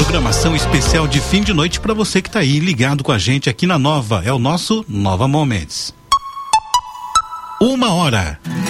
Programação especial de fim de noite para você que tá aí ligado com a gente aqui na Nova. É o nosso Nova Moments. 1 hora.